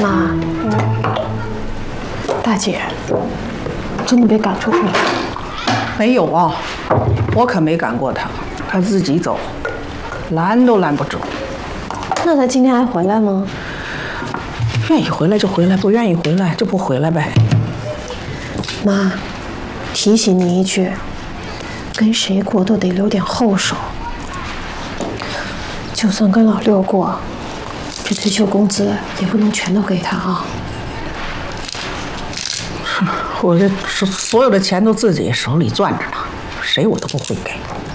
妈，大姐真的被赶出去了？ 没有啊，我可没赶过他，他自己走，拦都拦不住。 那他今天还回来吗？ 愿意回来就回来，不愿意回来就不回来呗。 妈，提醒你一句，跟谁过都得留点后手。就算跟老六过，这退休工资也不能全都给他啊。 我这所有的钱都自己手里攥着呢，谁我都不会给。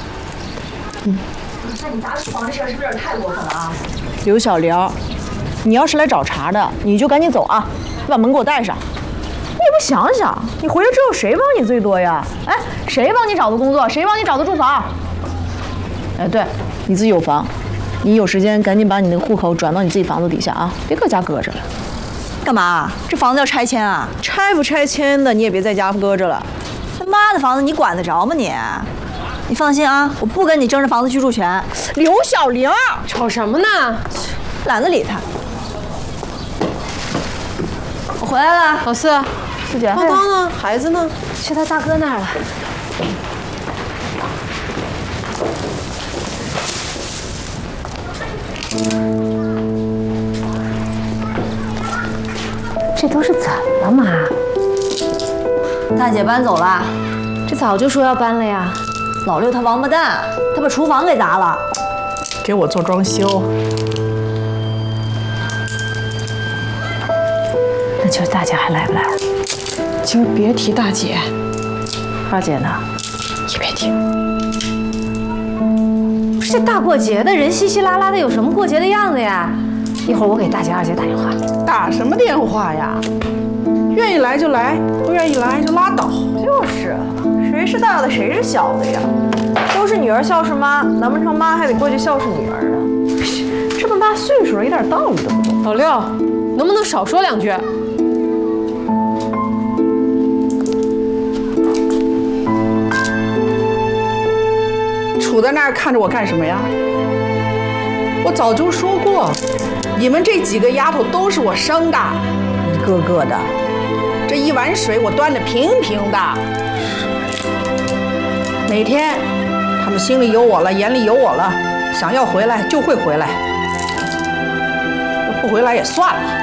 那你砸厨房这事儿是不是有点太过分了啊？ 刘小玲，你要是来找茬的，你就赶紧走啊！你把门给我带上。你也不想想，你回来之后谁帮你最多呀？哎，谁帮你找的工作？谁帮你找的住房？哎，对，你自己有房，你有时间赶紧把你那个户口转到你自己房子底下啊，别搁家搁着了。 干嘛？这房子要拆迁啊？ 拆不拆迁的，你也别在家搁着了。 他妈的房子你管得着吗你？你放心啊，我不跟你争这房子居住权。 刘小玲， 吵什么呢？ 懒得理他。我回来了， 老四， 四姐， 涛涛呢？孩子呢？ 去他大哥那儿了。 这都是怎么了，妈？ 大姐搬走了， 这早就说要搬了呀。 老六他王八蛋，他把厨房给砸了。 给我做装修， 那就是大姐还来不来？今儿别提大姐， 二姐呢？ 也别提。 不是这大过节的，人稀稀拉拉的，有什么过节的样子呀？一会儿我给大姐、二姐打电话。 打什么电话呀？愿意来就来，不愿意来就拉倒。 就是，谁是大的，谁是小的呀？都是女儿孝顺妈，难不成妈还得过去孝顺女儿呢？这么大岁数了，一点道理都不懂。 老六，能不能少说两句？ 杵在那儿看着我干什么呀？我早就说过，你们这几个丫头都是我生的，一个个的。这一碗水我端得平平的。哪天他们心里有我了，眼里有我了，想要回来就会回来，不回来也算了。